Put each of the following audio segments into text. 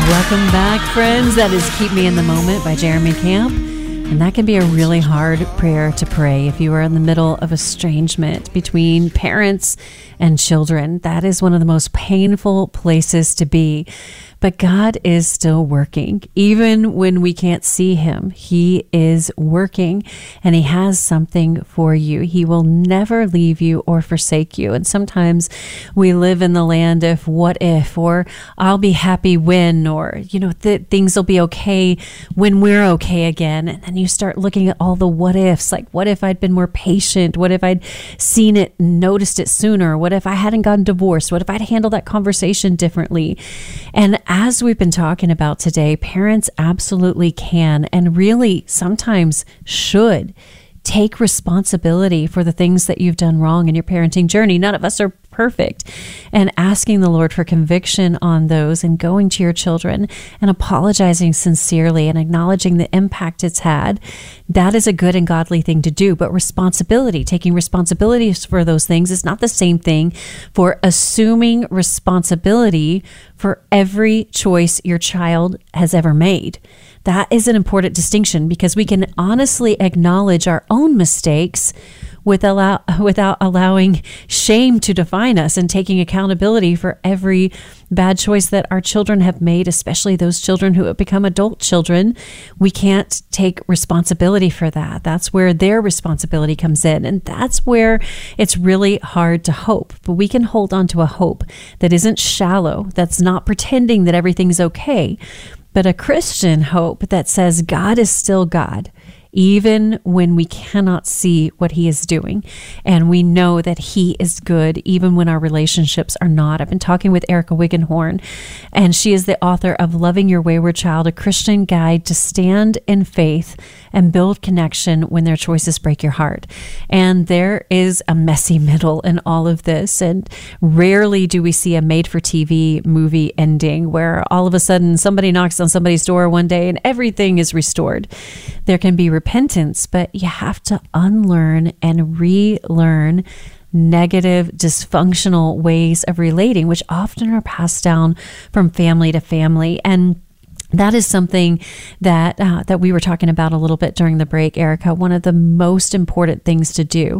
Welcome back, friends. That is Keep Me in the Moment by Jeremy Camp. And that can be a really hard prayer to pray if you are in the middle of estrangement between parents and children. That is one of the most painful places to be. But God is still working. Even when we can't see him, he is working and he has something for you. He will never leave you or forsake you. And sometimes we live in the land of what if, or I'll be happy when, or, things will be okay when we're okay again. And then you start looking at all the what ifs, like what if I'd been more patient? What if I'd seen it and noticed it sooner? What if I hadn't gotten divorced? What if I'd handled that conversation differently? And as we've been talking about today, parents absolutely can and really sometimes should take responsibility for the things that you've done wrong in your parenting journey. None of us are perfect. And asking the Lord for conviction on those and going to your children and apologizing sincerely and acknowledging the impact it's had, that is a good and godly thing to do. But responsibility, taking responsibilities for those things is not the same thing for assuming responsibility for every choice your child has ever made. That is an important distinction because we can honestly acknowledge our own mistakes without allowing shame to define us and taking accountability for every bad choice that our children have made, especially those children who have become adult children. We can't take responsibility for that. That's where their responsibility comes in. And that's where it's really hard to hope. But we can hold on to a hope that isn't shallow, that's not pretending that everything's okay, but a Christian hope that says God is still God, even when we cannot see what he is doing. And we know that he is good, even when our relationships are not. I've been talking with Erica Wiggenhorn, and she is the author of Loving Your Wayward Child, a Christian guide to stand in faith and build connection when their choices break your heart. And there is a messy middle in all of this. And rarely do we see a made-for-TV movie ending where all of a sudden somebody knocks on somebody's door one day and everything is restored. There can be repentance, but you have to unlearn and relearn negative, dysfunctional ways of relating, which often are passed down from family to family. And that is something that we were talking about a little bit during the break, Erica. One of the most important things to do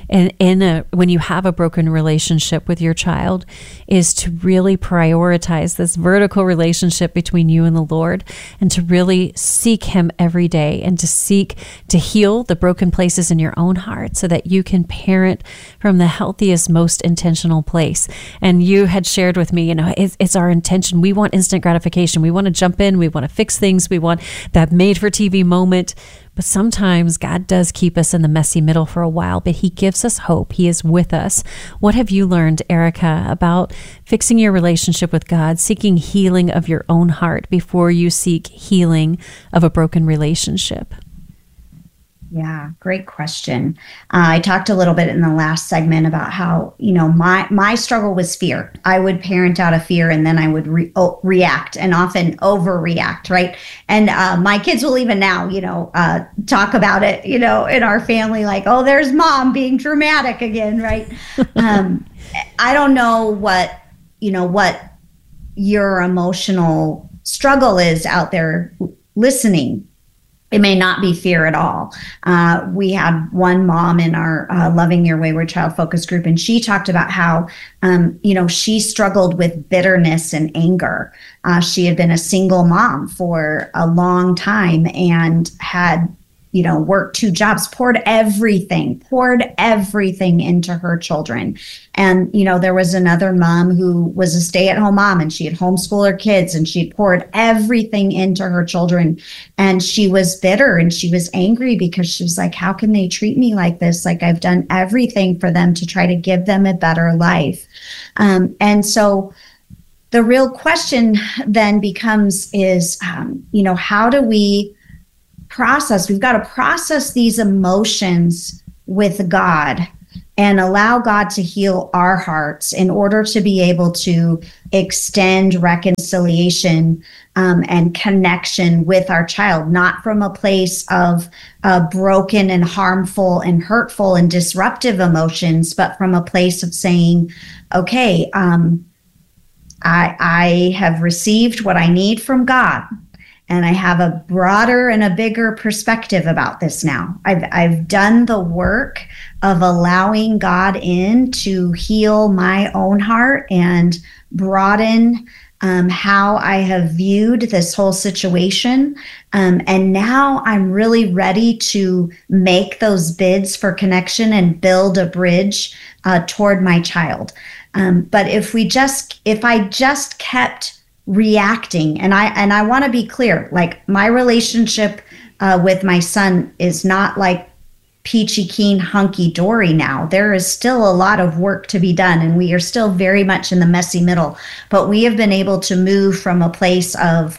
when you have a broken relationship with your child is to really prioritize this vertical relationship between you and the Lord, and to really seek him every day and to seek to heal the broken places in your own heart so that you can parent from the healthiest, most intentional place. And you had shared with me, it's our intention. We want instant gratification. We want to jump in. We want to fix things. We want that made-for-TV moment. But sometimes God does keep us in the messy middle for a while, but he gives us hope. He is with us. What have you learned, Erica, about fixing your relationship with God, seeking healing of your own heart before you seek healing of a broken relationship? Yeah, great question. I talked a little bit in the last segment about how, my struggle was fear. I would parent out of fear and then I would react and often overreact, right? And my kids will even now, talk about it, in our family, like, oh, there's mom being dramatic again, right? I don't know what your emotional struggle is out there listening. It may not be fear at all. We had one mom in our Loving Your Wayward Child focus group, and she talked about how, she struggled with bitterness and anger. She had been a single mom for a long time and had, worked 2 jobs, poured everything into her children. And, there was another mom who was a stay-at-home mom, and she had homeschooled her kids, and she poured everything into her children. And she was bitter and she was angry because she was like, how can they treat me like this? Like, I've done everything for them to try to give them a better life. And so the real question then becomes how do we process? We've got to process these emotions with God and allow God to heal our hearts in order to be able to extend reconciliation and connection with our child, not from a place of broken and harmful and hurtful and disruptive emotions, but from a place of saying, okay, I have received what I need from God, and I have a broader and a bigger perspective about this now. I've done the work of allowing God in to heal my own heart and broaden how I have viewed this whole situation. And now I'm really ready to make those bids for connection and build a bridge toward my child. But if I just kept reacting, and I want to be clear, like my relationship with my son is not like peachy keen hunky dory now. There is still a lot of work to be done, and we are still very much in the messy middle. But we have been able to move from a place of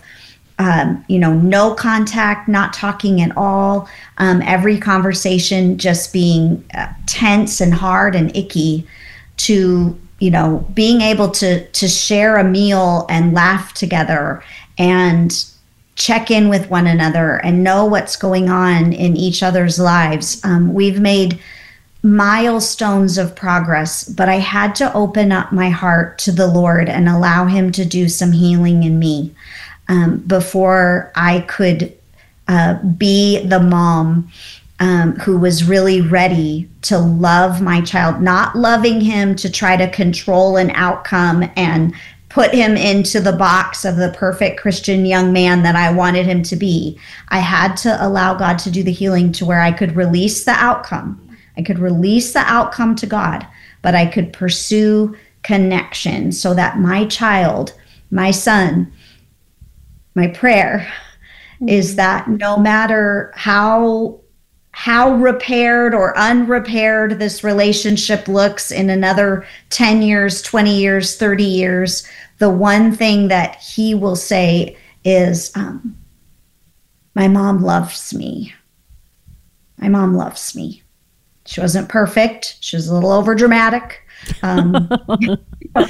no contact, not talking at all, every conversation just being tense and hard and icky, to being able to share a meal and laugh together and check in with one another and know what's going on in each other's lives. We've made milestones of progress, but I had to open up my heart to the Lord and allow him to do some healing in me before I could be the mom who was really ready to love my child, not loving him to try to control an outcome and put him into the box of the perfect Christian young man that I wanted him to be. I had to allow God to do the healing to where I could release the outcome. I could release the outcome to God, but I could pursue connection so that my child, my son, my prayer is that no matter how repaired or unrepaired this relationship looks in another 10 years, 20 years, 30 years, the one thing that he will say is, my mom loves me. My mom loves me. She wasn't perfect. She was a little overdramatic. But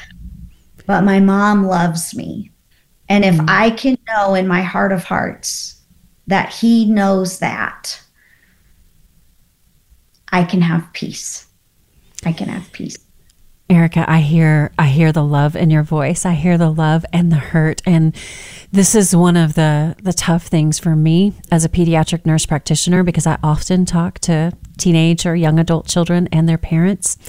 my mom loves me. And if I can know in my heart of hearts that he knows that, I can have peace. I can have peace. Erica, I hear the love in your voice. I hear the love and the hurt. And this is one of the tough things for me as a pediatric nurse practitioner, because I often talk to teenage or young adult children and their parents.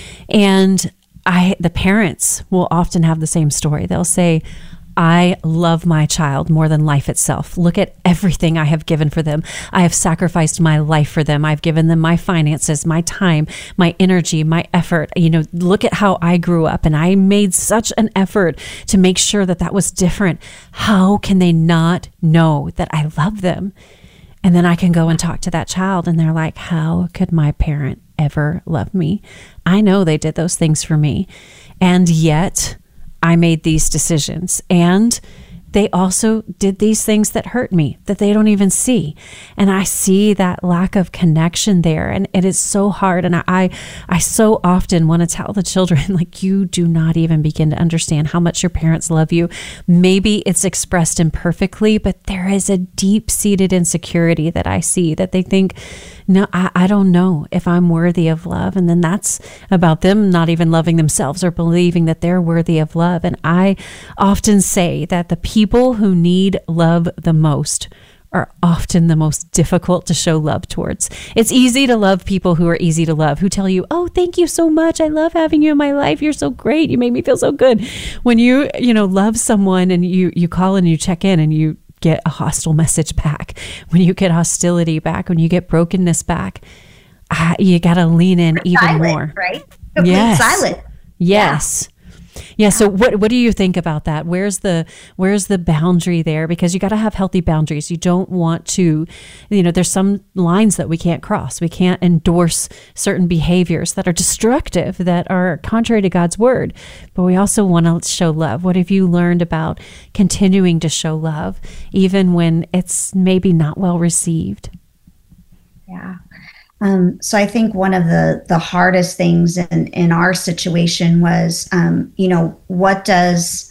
And the parents will often have the same story. They'll say, I love my child more than life itself. Look at everything I have given for them. I have sacrificed my life for them. I've given them my finances, my time, my energy, my effort. Look at how I grew up, and I made such an effort to make sure that was different. How can they not know that I love them? And then I can go and talk to that child, and they're like, how could my parent ever love me? I know they did those things for me. And yet I made these decisions, and they also did these things that hurt me, that they don't even see. And I see that lack of connection there. And it is so hard. And I so often want to tell the children, like, you do not even begin to understand how much your parents love you. Maybe it's expressed imperfectly, but there is a deep-seated insecurity that I see, that they think, no, I don't know if I'm worthy of love. And then that's about them not even loving themselves or believing that they're worthy of love. And I often say that the people who need love the most are often the most difficult to show love towards. It's easy to love people who are easy to love, who tell you, oh, thank you so much. I love having you in my life. You're so great. You make me feel so good. When you love someone and you call and you check in and you get a hostile message back, when you get hostility back, when you get brokenness back, you got to lean in even silent, more. Right? Yes. Silent. Yes. Yeah. So what do you think about that? Where's the boundary there? Because you got to have healthy boundaries. You don't want to, there's some lines that we can't cross. We can't endorse certain behaviors that are destructive, that are contrary to God's word. But we also want to show love. What have you learned about continuing to show love, even when it's maybe not well received? Yeah. So I think one of the hardest things in our situation was, what does